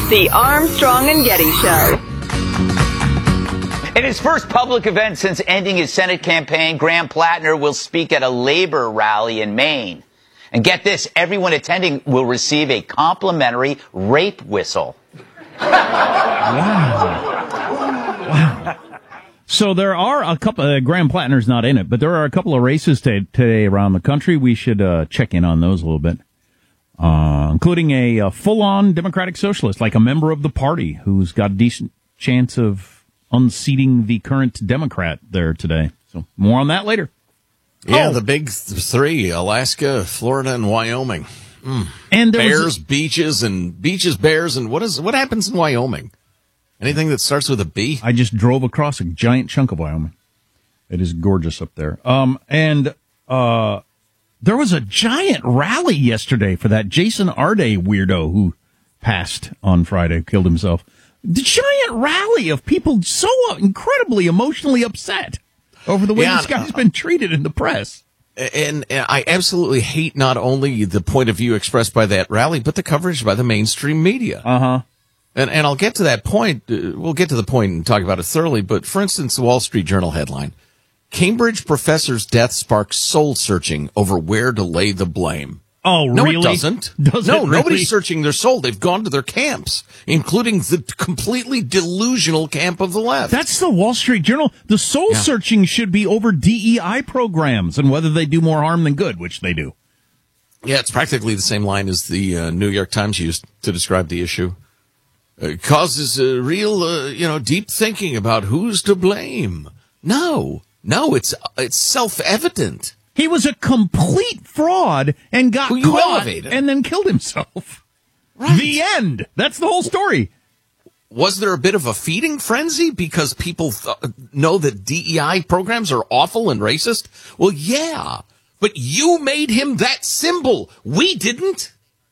The Armstrong and Getty Show. In his first public event since ending his Senate campaign, Graham Plattner will speak at a labor rally in Maine. And get this, everyone attending will receive a complimentary rape whistle. Wow. So there are a couple, Graham Plattner's not in it, but there are a couple of races today around the country. We should check in on those a little bit, including a full-on Democratic Socialist, like a member of the party who's got a decent chance of unseating the current Democrat there today. So more on that later. Yeah, the big three, Alaska, Florida, and Wyoming. And bears, beaches, bears, and what happens in Wyoming? Anything that starts with a B? I just drove across a giant chunk of Wyoming. It is gorgeous up there. There was a giant rally yesterday for that Jason Arde weirdo who passed on Friday, killed himself. The giant rally of people so incredibly emotionally upset over the way this guy's been treated in the press. And I absolutely hate not only the point of view expressed by that rally, but the coverage by the mainstream media. Uh-huh. And I'll get to that point. We'll get to the point and talk about it thoroughly. But for instance, the Wall Street Journal headline, Cambridge professor's death sparks soul searching over where to lay the blame. Oh, no, really? It doesn't. Nobody's searching their soul. They've gone to their camps, including the completely delusional camp of the left. That's the Wall Street Journal. The soul searching should be over DEI programs and whether they do more harm than good, which they do. Yeah, it's practically the same line as the New York Times used to describe the issue. It causes real, deep thinking about who's to blame. No, it's self-evident. He was a complete fraud and got caught and then killed himself. Right. The end. That's the whole story. Was there a bit of a feeding frenzy because people know that DEI programs are awful and racist? Well, yeah, but you made him that symbol. We didn't.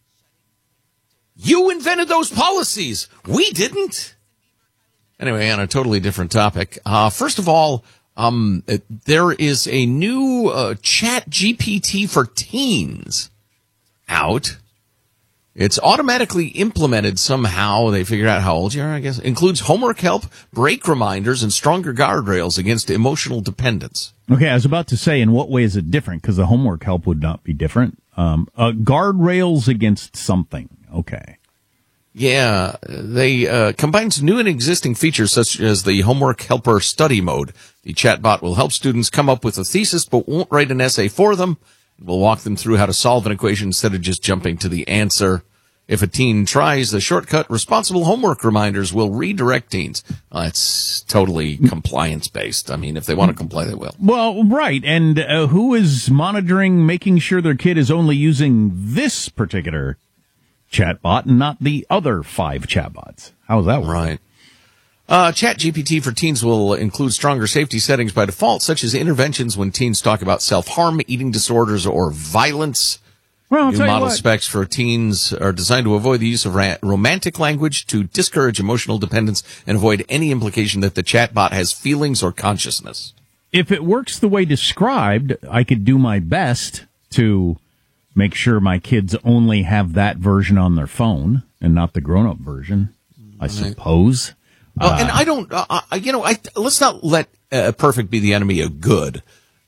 You invented those policies. We didn't. Anyway, on a totally different topic. First of all, there is a new Chat GPT for teens out. It's automatically implemented somehow. They figured out how old you are, I guess. Includes homework help, break reminders, and stronger guardrails against emotional dependence. Okay, I was about to say, in what way is it different? Because the homework help would not be different. Guardrails against something. Okay. Yeah, they combines new and existing features such as the homework helper study mode. The chatbot will help students come up with a thesis but won't write an essay for them. It will walk them through how to solve an equation instead of just jumping to the answer. If a teen tries the shortcut, responsible homework reminders will redirect teens. It's totally compliance-based. I mean, if they want to comply, they will. Well, right. And who is monitoring, making sure their kid is only using this particular chatbot and not the other 5 chatbots? How's that work? Right. Chat GPT for teens will include stronger safety settings by default, such as interventions when teens talk about self-harm, eating disorders, or violence. Well, new model specs for teens are designed to avoid the use of romantic language, to discourage emotional dependence, and avoid any implication that the chatbot has feelings or consciousness. If it works the way described, I could do my best to make sure my kids only have that version on their phone and not the grown-up version, I suppose. Well, and I don't, let's not let perfect be the enemy of good.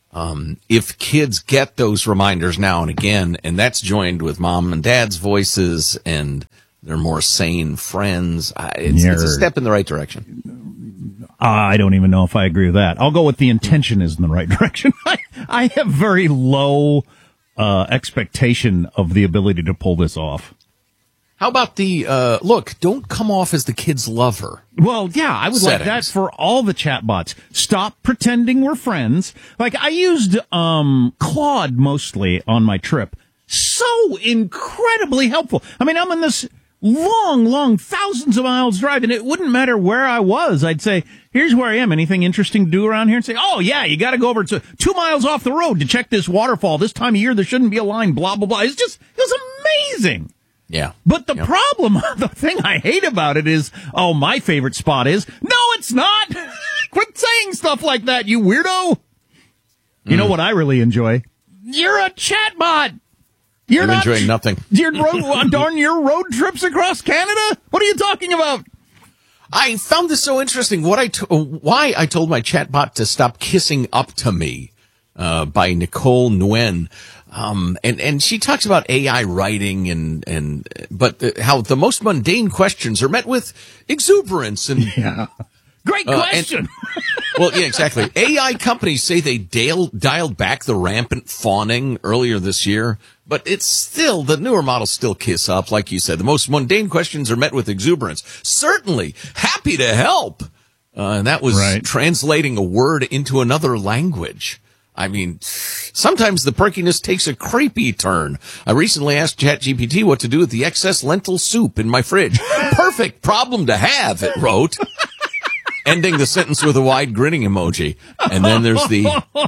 If kids get those reminders now and again, and that's joined with mom and dad's voices and they're more sane friends, it's a step in the right direction. I don't even know if I agree with that. I'll go with the intention is in the right direction. I have very low expectation of the ability to pull this off. How about the, look, don't come off as the kid's lover? Well, yeah, I would like that for all the chatbots. Stop pretending we're friends. Like, I used Claude mostly on my trip. So incredibly helpful. I mean, I'm in this long, thousands of miles drive, and it wouldn't matter where I was. I'd say, here's where I am. Anything interesting to do around here? And say, oh, yeah, you got to go over to 2 miles off the road to check this waterfall. This time of year, there shouldn't be a line, blah, blah, blah. It was amazing. Yeah. But the problem, the thing I hate about it is, my favorite spot is, no, it's not. Quit saying stuff like that, you weirdo. You know what I really enjoy? You're a chatbot. You're enjoying nothing. Your road trips across Canada? What are you talking about? I found this so interesting. Why I told my chatbot to stop kissing up to me, by Nicole Nguyen. And she talks about AI writing but how the most mundane questions are met with exuberance and. Yeah. Great question. Well, yeah, exactly. AI companies say they dialed back the rampant fawning earlier this year, but it's still, the newer models still kiss up, like you said. The most mundane questions are met with exuberance. Certainly, happy to help. And that was translating a word into another language. I mean, sometimes the perkiness takes a creepy turn. I recently asked ChatGPT what to do with the excess lentil soup in my fridge. Perfect problem to have, it wrote. Ending the sentence with a wide grinning emoji. And then there's the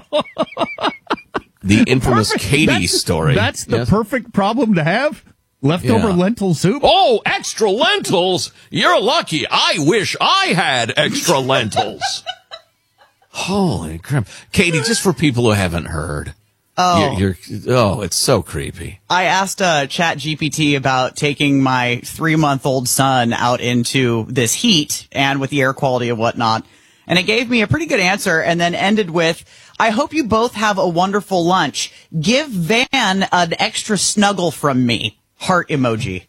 infamous Katie story. That's the perfect problem to have? Leftover lentil soup? Oh, extra lentils? You're lucky. I wish I had extra lentils. Holy crap. Katie, just for people who haven't heard. It's so creepy. I asked ChatGPT about taking my 3-month-old son out into this heat and with the air quality and whatnot, and it gave me a pretty good answer and then ended with, I hope you both have a wonderful lunch. Give Van an extra snuggle from me. Heart emoji.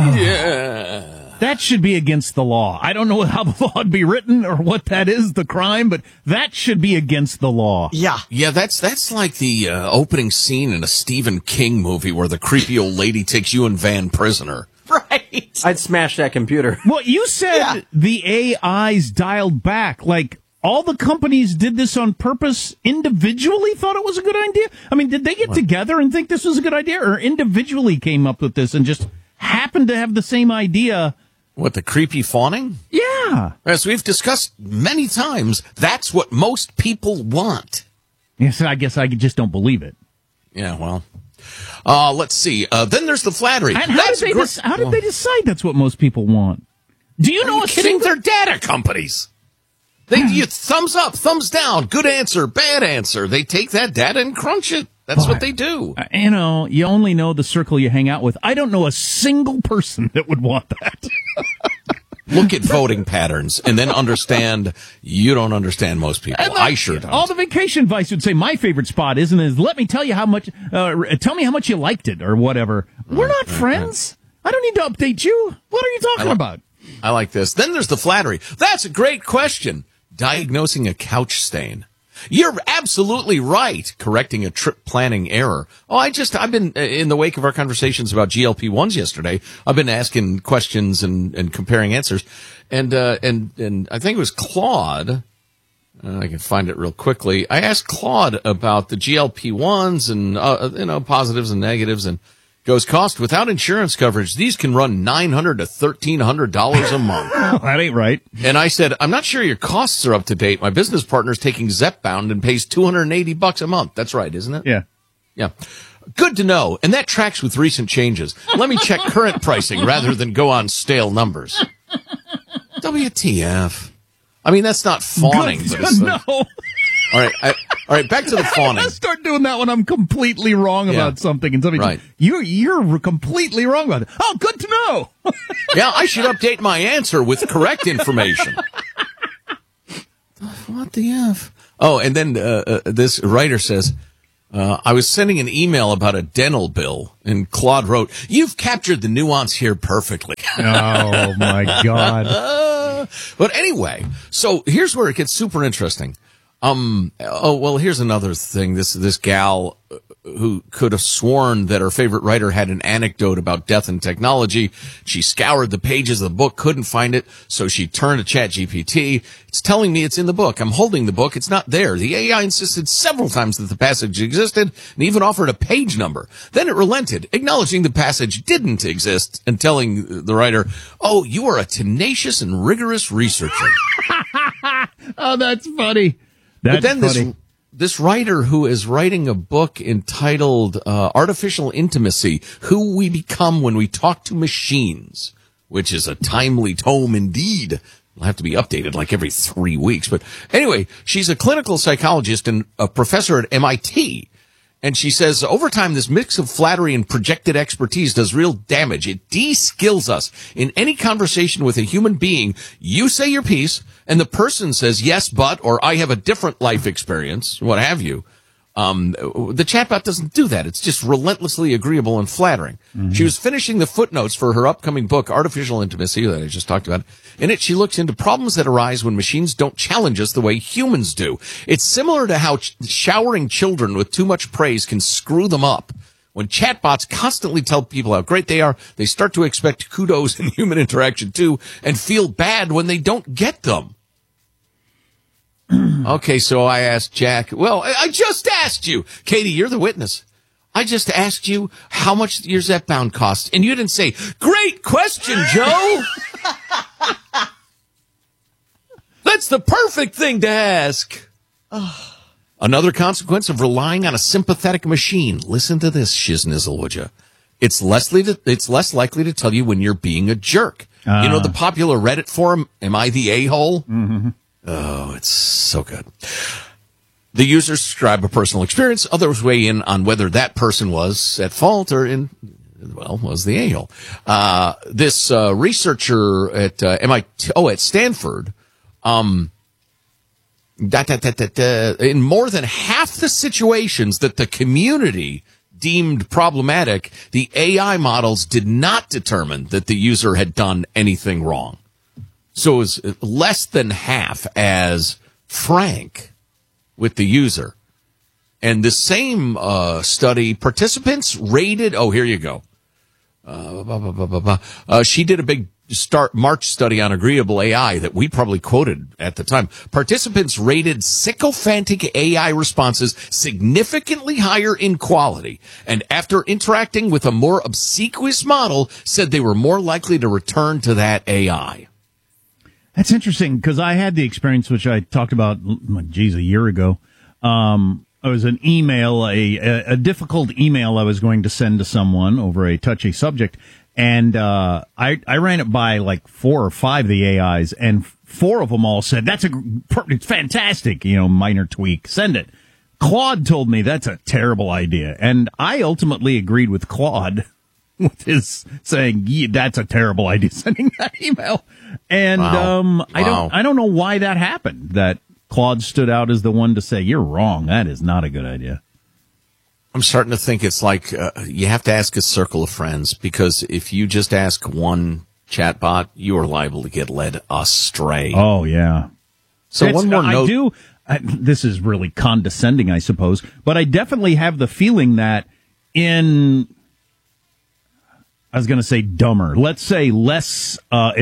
Yeah. That should be against the law. I don't know how the law would be written or what that is, the crime, but that should be against the law. Yeah. Yeah, that's like the opening scene in a Stephen King movie where the creepy old lady takes you and Van prisoner. Right. I'd smash that computer. Well, you said the AI's dialed back. Like, all the companies did this on purpose, individually thought it was a good idea? I mean, did they get together and think this was a good idea, or individually came up with this and just happened to have the same idea? What, the creepy fawning? Yeah. As we've discussed many times, that's what most people want. Yes, I guess I just don't believe it. Yeah, well. Let's see. Then there's the flattery. And how did they decide that's what most people want? Do you know they're data companies. You thumbs up, thumbs down, good answer, bad answer. They take that data and crunch it. That's what they do. You only know the circle you hang out with. I don't know a single person that would want that. Look at voting patterns and then understand you don't understand most people. I sure don't. All the vacation advice would say my favorite spot is let me tell you how much, tell me how much you liked it or whatever. We're not friends. I don't need to update you. What are you talking about? I like this. Then there's the flattery. That's a great question. Diagnosing a couch stain. You're absolutely right, correcting a trip planning error. I've been, in the wake of our conversations about GLP-1s yesterday, I've been asking questions and comparing answers. And I think it was Claude, I can find it real quickly. I asked Claude about the GLP-1s and, positives and negatives, and goes, cost without insurance coverage, these can run $900 to $1,300 a month. That ain't right. And I said, I'm not sure your costs are up to date. My business partner's taking Zepbound and pays $280 a month. That's right, isn't it? Yeah. Yeah. Good to know. And that tracks with recent changes. Let me check current pricing rather than go on stale numbers. WTF. I mean, that's not fawning. Good but to know. All right, back to the fawning. I start doing that when I'm completely wrong about something, and somebody you're completely wrong about it. Oh, good to know. Yeah, I should update my answer with correct information. What the F? Oh, and then this writer says, I was sending an email about a dental bill, and Claude wrote, "You've captured the nuance here perfectly." Oh, my God. But anyway, so here's where it gets super interesting. Here's another thing. This gal who could have sworn that her favorite writer had an anecdote about death and technology. She scoured the pages of the book, couldn't find it, so she turned to ChatGPT. It's telling me it's in the book. I'm holding the book. It's not there. The AI insisted several times that the passage existed and even offered a page number. Then it relented, acknowledging the passage didn't exist and telling the writer, "Oh, you are a tenacious and rigorous researcher." Oh, that's funny. But then this writer who is writing a book entitled Artificial Intimacy, Who We Become When We Talk to Machines, which is a timely tome indeed. It'll have to be updated like every 3 weeks. But anyway, she's a clinical psychologist and a professor at MIT. And she says, over time, this mix of flattery and projected expertise does real damage. It de-skills us. In any conversation with a human being, you say your piece, and the person says, yes, but, or I have a different life experience, what have you. The chatbot doesn't do that. It's just relentlessly agreeable and flattering. Mm-hmm. She was finishing the footnotes for her upcoming book, Artificial Intimacy, that I just talked about. In it, she looks into problems that arise when machines don't challenge us the way humans do. It's similar to how showering children with too much praise can screw them up. When chatbots constantly tell people how great they are, they start to expect kudos in human interaction too, and feel bad when they don't get them. Okay, so I asked Jack, well, I just asked you. Katie, you're the witness. I just asked you how much your Zepbound cost, and you didn't say, great question, Joe. That's the perfect thing to ask. Another consequence of relying on a sympathetic machine. Listen to this, shiznizzle, would you? It's less likely to tell you when you're being a jerk. You know the popular Reddit forum, Am I the A-hole? Mm-hmm. Oh, it's so good. The users describe a personal experience. Others weigh in on whether that person was at fault or was the a-hole. This researcher at at Stanford, in more than half the situations that the community deemed problematic, the AI models did not determine that the user had done anything wrong. So it was less than half as frank with the user. And the same study, participants rated, here you go. She did a big March study on agreeable AI that we probably quoted at the time. Participants rated sycophantic AI responses significantly higher in quality, and after interacting with a more obsequious model, said they were more likely to return to that AI. That's interesting, because I had the experience, which I talked about, a year ago. It was an email, a difficult email I was going to send to someone over a touchy subject. And I ran it by like 4 or 5 of the AIs, and 4 of them all said, it's fantastic, minor tweak, send it. Claude told me that's a terrible idea. And I ultimately agreed with Claude with his saying, that's a terrible idea, sending that email. And wow. I don't know why that happened, that Claude stood out as the one to say, you're wrong, that is not a good idea. I'm starting to think it's like you have to ask a circle of friends, because if you just ask one chatbot, you are liable to get led astray. Oh, yeah. So one more note. This is really condescending, I suppose, but I definitely have the feeling that I was going to say dumber. Let's say less,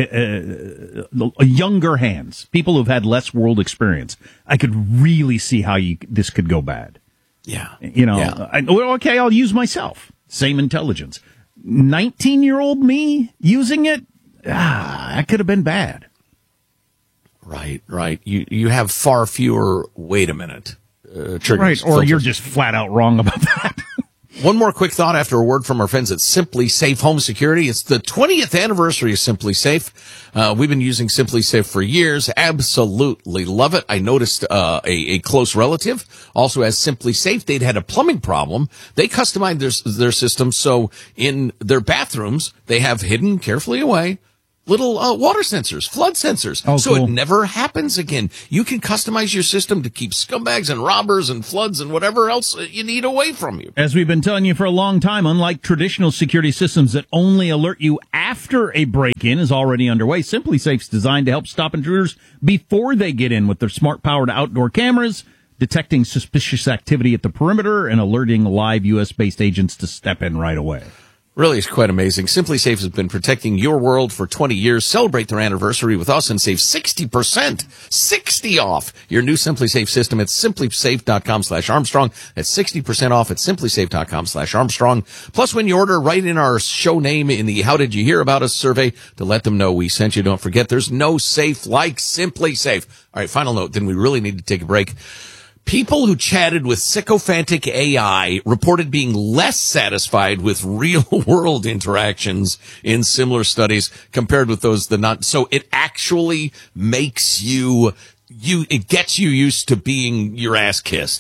younger hands, people who've had less world experience. I could really see how this could go bad. Yeah. Okay, I'll use myself. Same intelligence. 19-year-old me using it, that could have been bad. Right. You have far fewer, wait a minute, triggers. Right, or you're just flat out wrong about that. One more quick thought after a word from our friends at Simply Safe Home Security. It's the 20th anniversary of Simply Safe. We've been using Simply Safe for years. Absolutely love it. I noticed a close relative also has Simply Safe. They'd had a plumbing problem. They customized their system so in their bathrooms they have hidden carefully away little water sensors, flood sensors, so cool. It never happens again. You can customize your system to keep scumbags and robbers and floods and whatever else you need away from you. As we've been telling you for a long time, unlike traditional security systems that only alert you after a break-in is already underway, Simply Safe's designed to help stop intruders before they get in with their smart-powered outdoor cameras, detecting suspicious activity at the perimeter and alerting live U.S.-based agents to step in right away. Really, it's quite amazing. Simply Safe has been protecting your world for 20 years. Celebrate their anniversary with us and save 60%, 60 off your new Simply Safe system at simplysafe.com/Armstrong. That's 60% off at simplysafe.com/Armstrong. Plus, when you order, write in our show name in the How Did You Hear About Us survey to let them know we sent you. Don't forget, there's no safe like Simply Safe. All right, final note, then we really need to take a break. People who chatted with sycophantic AI reported being less satisfied with real-world interactions in similar studies compared with those that not. So it actually makes it gets you used to being your ass kissed.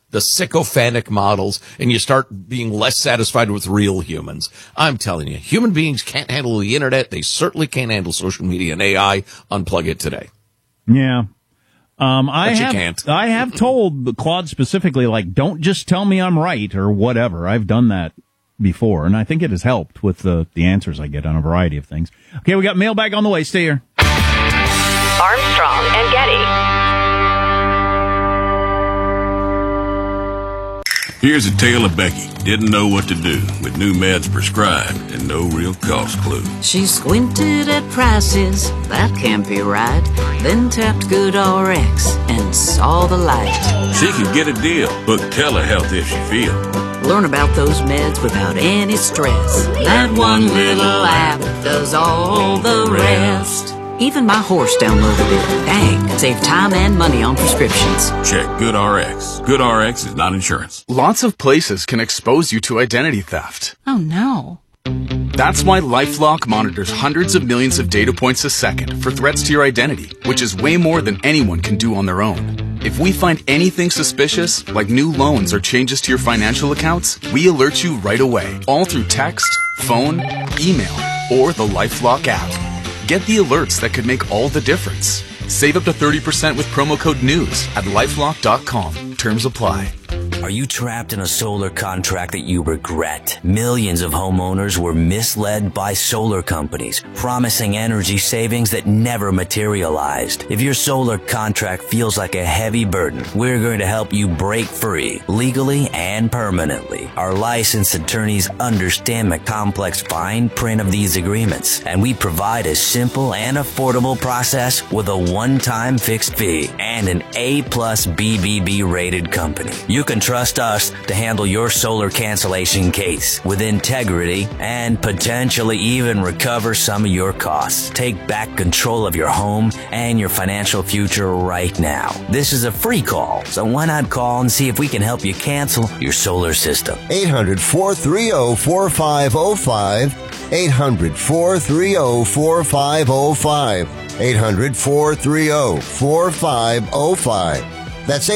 the sycophantic models, and you start being less satisfied with real humans. I'm telling you, human beings can't handle the internet. They certainly can't handle social media and AI. Unplug it today. Yeah. I have told Claude specifically, like, don't just tell me I'm right or whatever. I've done that before, and I think it has helped with the answers I get on a variety of things. Okay, we got mailbag on the way. Stay here. Armstrong and Getty. Here's a tale of Becky. Didn't know what to do with new meds prescribed and no real cost clue. She squinted at prices, that can't be right. Then tapped GoodRx and saw the light. She could get a deal. Book telehealth if she feel. Learn about those meds without any stress. That one little app does all the rest. Even my horse downloaded it. Dang, save time and money on prescriptions. Check GoodRx. GoodRx is not insurance. Lots of places can expose you to identity theft. Oh no. That's why LifeLock monitors hundreds of millions of data points a second for threats to your identity, which is way more than anyone can do on their own. If we find anything suspicious, like new loans or changes to your financial accounts, we alert you right away, all through text, phone, email, or the LifeLock app. Get the alerts that could make all the difference. Save up to 30% with promo code NEWS at LifeLock.com. Terms apply. Are you trapped in a solar contract that you regret? Millions of homeowners were misled by solar companies, promising energy savings that never materialized. If your solar contract feels like a heavy burden, we're going to help you break free, legally and permanently. Our licensed attorneys understand the complex fine print of these agreements, and we provide a simple and affordable process with a one-time fixed fee and an A+ BBB rated company. You can trust us to handle your solar cancellation case with integrity and potentially even recover some of your costs. Take back control of your home and your financial future right now. This is a free call, so why not call and see if we can help you cancel your solar system. 800-430-4505. 800-430-4505. 800-430-4505. That's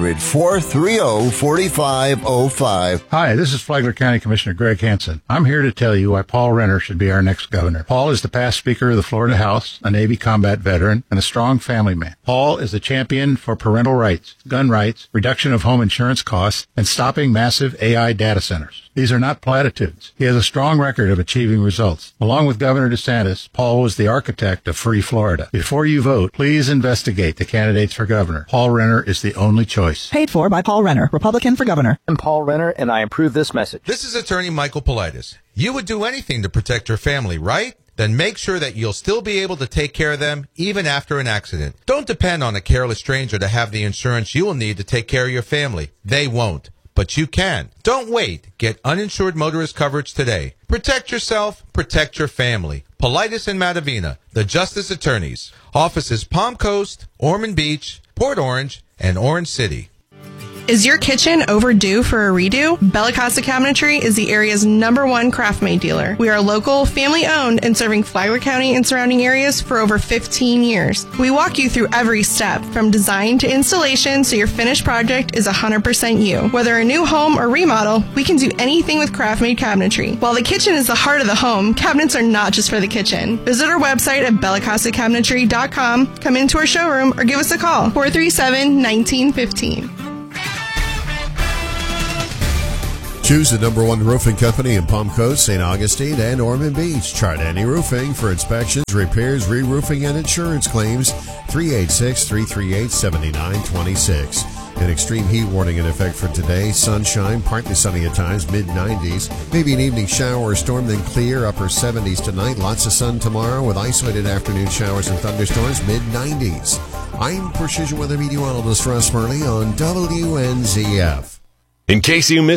800-430-4505. Hi, this is Flagler County Commissioner Greg Hansen. I'm here to tell you why Paul Renner should be our next governor. Paul is the past Speaker of the Florida House, a Navy combat veteran, and a strong family man. Paul is a champion for parental rights, gun rights, reduction of home insurance costs, and stopping massive AI data centers. These are not platitudes. He has a strong record of achieving results. Along with Governor DeSantis, Paul was the architect of Free Florida. Before you vote, please investigate the candidates for governor. Paul Renner is the only choice. Paid for by Paul Renner, Republican for governor. I'm Paul Renner, and I approve this message. This is attorney Michael Politis. You would do anything to protect your family, right? Then make sure that you'll still be able to take care of them even after an accident. Don't depend on a careless stranger to have the insurance you will need to take care of your family. They won't. But you can. Don't wait. Get uninsured motorist coverage today. Protect yourself, protect your family. Politis and Matavina, the Justice Attorneys. Offices Palm Coast, Ormond Beach, Port Orange, and Orange City. Is your kitchen overdue for a redo? Bella Costa Cabinetry is the area's #1 craft-made dealer. We are local, family-owned, and serving Flagler County and surrounding areas for over 15 years. We walk you through every step, from design to installation, so your finished project is 100% you. Whether a new home or remodel, we can do anything with craft-made cabinetry. While the kitchen is the heart of the home, cabinets are not just for the kitchen. Visit our website at BellaCostaCabinetry.com, come into our showroom, or give us a call, 437-1915. Choose the #1 roofing company in Palm Coast, St. Augustine, and Ormond Beach. Chardani Roofing for inspections, repairs, re-roofing, and insurance claims. 386-338-7926. An extreme heat warning in effect for today. Sunshine, partly sunny at times, mid-90s. Maybe an evening shower or storm, then clear, upper 70s tonight. Lots of sun tomorrow with isolated afternoon showers and thunderstorms, mid-90s. I'm Precision Weather Meteorologist Russ Murley on WNZF. In case you missed